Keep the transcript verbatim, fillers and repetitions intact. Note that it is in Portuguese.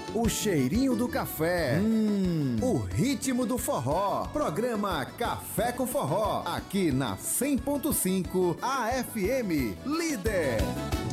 O cheirinho do café. Hum, o ritmo do forró. Programa Café com Forró. Aqui na cem ponto cinco A F M. Líder.